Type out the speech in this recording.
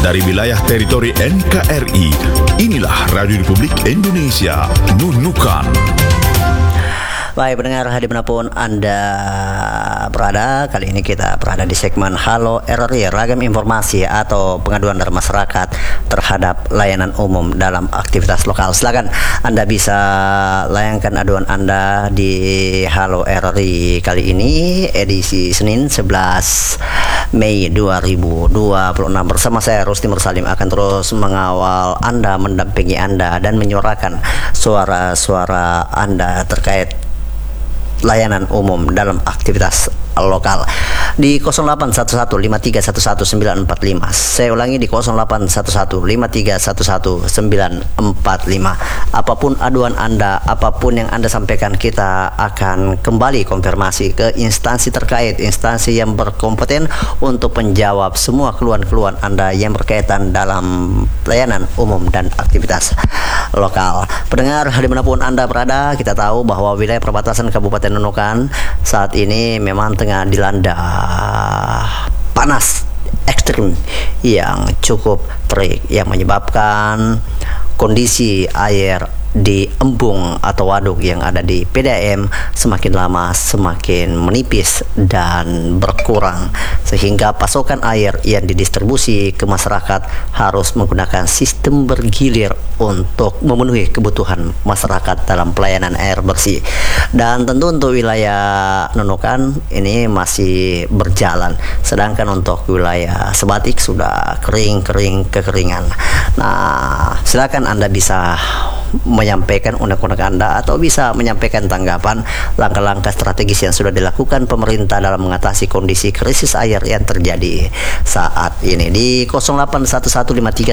dari wilayah teritori NKRI. Inilah Radio Republik Indonesia, Nunukan. Baik pendengar, dimanapun Anda berada, kali ini kita berada di segmen Halo RRI, ragam informasi atau pengaduan dari masyarakat terhadap layanan umum dalam aktivitas lokal. Silakan Anda bisa layangkan aduan Anda di Halo RRI kali ini, edisi Senin 11 Mei 2026. Bersama saya Rusdi Mursalim akan terus mengawal Anda, mendampingi Anda dan menyuarakan suara-suara Anda terkait layanan umum dalam aktivitas lokal di 081153111145. Saya ulangi di 081153111145. Apapun aduan Anda, apapun yang Anda sampaikan, kita akan kembali konfirmasi ke instansi terkait, instansi yang berkompeten untuk menjawab semua keluhan-keluhan Anda yang berkaitan dalam layanan umum dan aktivitas lokal. Pendengar dimanapun Anda berada, kita tahu bahwa wilayah perbatasan Kabupaten Nunukan saat ini memang tengah dilanda panas ekstrim yang cukup terik, yang menyebabkan kondisi air di embung atau waduk yang ada di PDAM semakin lama semakin menipis dan berkurang, sehingga pasokan air yang didistribusi ke masyarakat harus menggunakan sistem bergilir untuk memenuhi kebutuhan masyarakat dalam pelayanan air bersih. Dan tentu untuk wilayah Nunukan ini masih berjalan, sedangkan untuk wilayah Sebatik sudah kekeringan. Nah, silakan Anda bisa menyampaikan unek-unek Anda atau bisa menyampaikan tanggapan langkah-langkah strategis yang sudah dilakukan pemerintah dalam mengatasi kondisi krisis air yang terjadi saat ini di